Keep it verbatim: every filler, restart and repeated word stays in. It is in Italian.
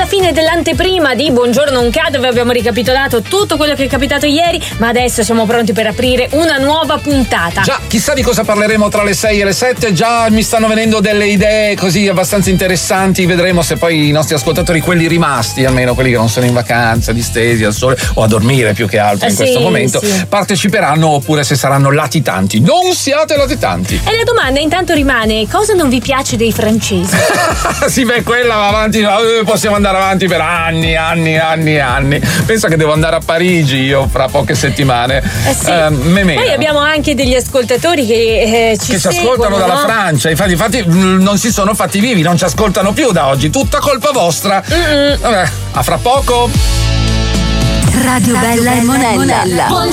alla fine dell'anteprima di Buongiorno Unca, dove abbiamo ricapitolato tutto quello che è capitato ieri, ma adesso siamo pronti per aprire una nuova puntata. Già, chissà di cosa parleremo tra le sei e le sette, già mi stanno venendo delle idee così abbastanza interessanti, vedremo se poi i nostri ascoltatori, quelli rimasti, almeno quelli che non sono in vacanza, distesi al sole o a dormire più che altro eh in sì, questo momento, sì. parteciperanno oppure se saranno latitanti. Non siate latitanti. E la domanda intanto rimane: cosa non vi piace dei francesi? Sì, beh, quella va avanti, possiamo andare avanti per anni, anni, anni, anni. Pensa che devo andare a Parigi io fra poche settimane. Eh sì. eh, Poi abbiamo anche degli ascoltatori che eh, ci che ci seguono, ascoltano dalla no? Francia. Infatti, infatti non si sono fatti vivi, non ci ascoltano più da oggi. Tutta colpa vostra. Mm-mm. Vabbè, a fra poco. Radio Bella e Monella.